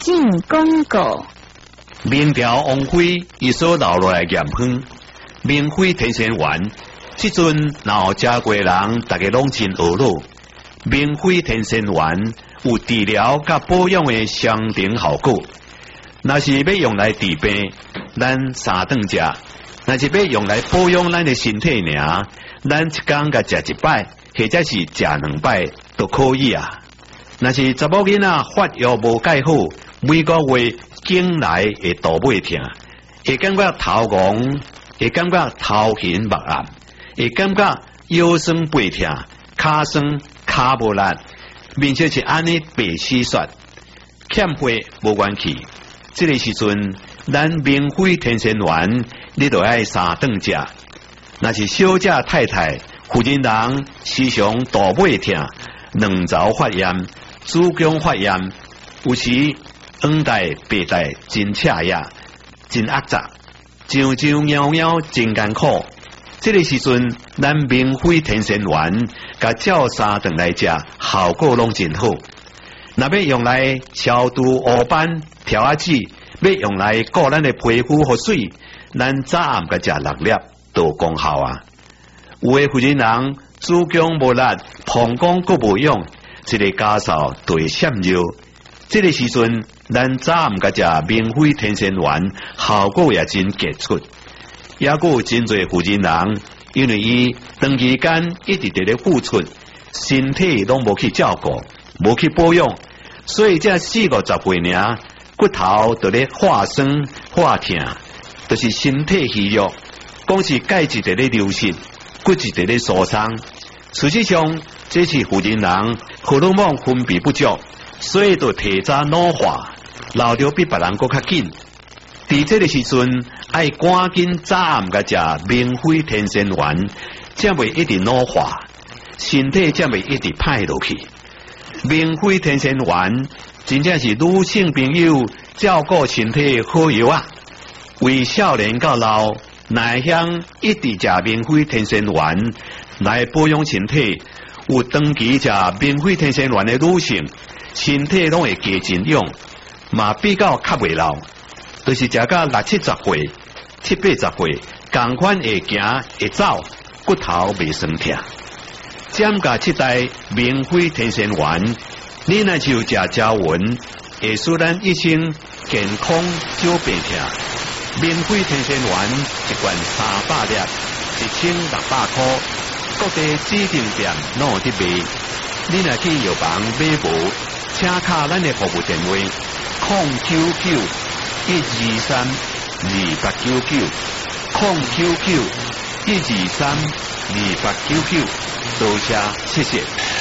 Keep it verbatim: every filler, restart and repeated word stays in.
进广告。 明朝王妃伊所留落来盐香，明妃天仙丸，即阵老食过人，大家拢真学老。明妃天仙丸有治疗甲保养的相同效果。若是要用来治病，咱三顿食；若是要用来保养咱的身体尔，咱一天甲食一摆，或者是食两摆都可以啊。若是查某囡仔发育无介好，每个月经来会肚尾痛，会感觉头晕，会感觉头晕目暗，会感觉腰酸背痛、骹酸骹无力，面色是安尼白丝雪，欠血无元气。这个时阵，咱明妃天仙丸，你就爱三顿食。若是小姐太太、妇人人时常肚尾痛、卵巢发炎、子宫发炎，有时黄带、白带真赤呀，真压杂，上上喵喵真艰苦。这个时阵，咱明妃天仙丸，甲照三顿来食，效果拢真好。若要用来消除黑斑、调啊子，要用来顾咱的皮肤和水，咱早暗甲食六粒都有功效啊。有的妇人人子宫无力、膀胱阁无用，一个家嫂就会闪热。这个时阵，咱早暗甲食明妃天仙丸，效果也真杰出。也有真侪妇人人，因为伊长期间一直伫咧付出，身体拢无去照顾，无去保养，所以这四五十岁尔，骨头就咧化酸化痛，就是身体虚弱，讲是钙质伫咧流失，骨质伫咧疏松。实际上，这是妇人人荷尔蒙分泌不足，所以就提早老化，老着比别人搁较紧。伫这个时阵，爱赶紧早暗甲食明妃天仙丸，才袂一直老化，身体才袂一直歹落去。明妃天仙丸真正是女性朋友照顾身体好药啊！为少年到老，乃想一直食明妃天仙丸来保养身体，有长期食明妃天仙丸的女性，身体拢会加真勇，嘛比较较袂老。就是食到六七十岁、七八十岁，同款会行会走，骨头袂酸痛。占甲七代明妃天仙丸，你若就食胶丸，会使咱一生健康少病痛。明妃天仙丸一罐三百粒，一千六百块，各地指定店拢有得卖。你若去药房买无，请卡咱的服务电话：零九九一二三二八九九，零九九一二三二八九九，多谢，谢谢。